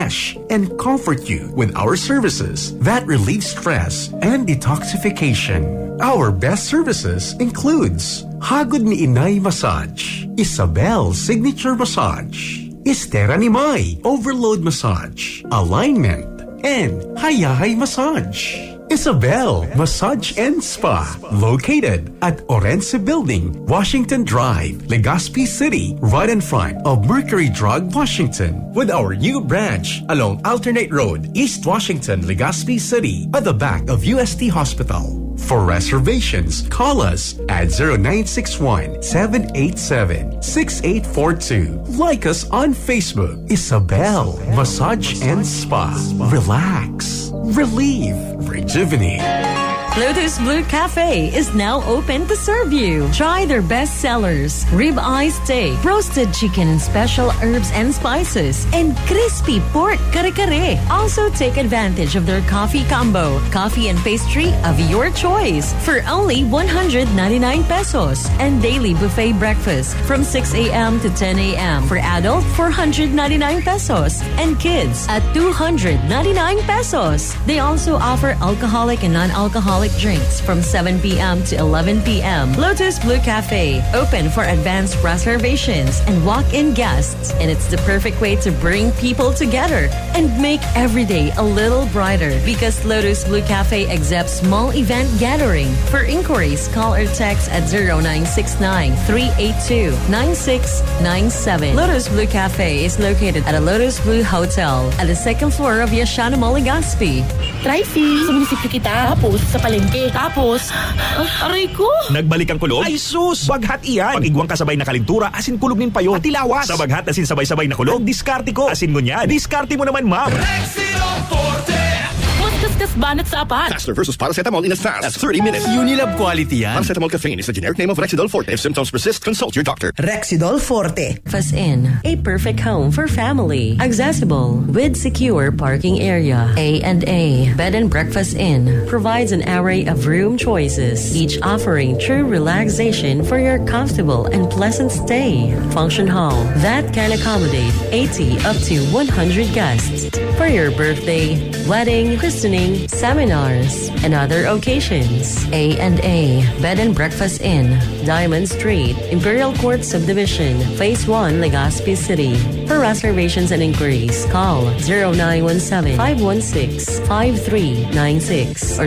refresh, and comfort you with our services that relieve stress and detoxification. Our best services includes Hagod ni Inay Massage, Isabel Signature Massage, Estera ni May Overload Massage, Alignment, and Hayahay Massage. Isabel Massage and Spa, located at Orense Building, Washington Drive, Legazpi City, right in front of Mercury Drug, Washington, with our new branch along Alternate Road, East Washington, Legazpi City, at the back of UST Hospital. For reservations, call us at 0961-787-6842. Like us on Facebook, Isabel Massage and Spa. Relax, relieve, rejuvenate. Lotus Blue Cafe is now open to serve you. Try their best sellers: ribeye steak, roasted chicken and special herbs and spices, and crispy pork kare-kare. Also take advantage of their coffee combo, coffee and pastry of your choice for only 199 pesos, and daily buffet breakfast from 6 a.m. to 10 a.m. for adult 499 pesos and kids at 299 pesos. They also offer alcoholic and non-alcoholic drinks from 7 p.m. to 11 p.m. Lotus Blue Cafe, open for advanced reservations and walk-in guests. And it's the perfect way to bring people together and make every day a little brighter, because Lotus Blue Cafe accepts small event gathering. For inquiries, call or text at 0969-382-9697. Lotus Blue Cafe is located at a Lotus Blue Hotel at the second floor of Yashana Mall, Legazpi. Tri-Fee, sa munisipyo kita. Tapos, sa palengke. Tapos, aray ko. Nagbalik ang kulog? Ay sus! Baghat iyan. Pag-igwang kasabay na kalintura, asin kulog nin payo. At ilawas. Sa baghat asin sabay-sabay na kulog, diskarte ko. Asin ngunyan. Diskarte mo naman, ma'am. Rexidol Forte! Mas kaskas banat sa apat. Faster versus paracetamol in as fast as 30 minutes. Unilab quality yan. Paracetamol caffeine is the generic name of Rexidol Forte. If symptoms persist, consult your doctor. Rexidol Forte. Breakfast Inn, a perfect home for family. Accessible with secure parking area. A&A Bed and Breakfast Inn provides an array of room choices, each offering true relaxation for your comfortable and pleasant stay. Function hall that can accommodate 80 up to 100 guests for your birthday, wedding, christening, seminars, and other occasions. A&A Bed and Breakfast Inn, Diamond Street, Imperial Court Subdivision, Phase 1, Legazpi City. For reservations and inquiries, call 0917-516-5396 or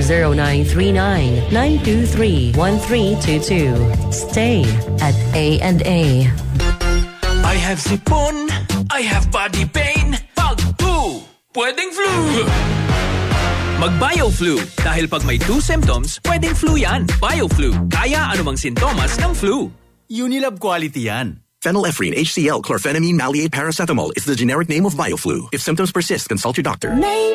0939-923-1322. Stay at A&A. I have sipon, I have body pain. Pag flu, pwedeng flu. Mag-BioFlu. Dahil pag may 2 symptoms, pwedeng flu yan. BioFlu. Kaya anumang sintomas ng flu. Unilab quality yan. Phenylephrine, HCl, chlorphenamine, maleate, paracetamol is the generic name of BioFlu. If symptoms persist, consult your doctor.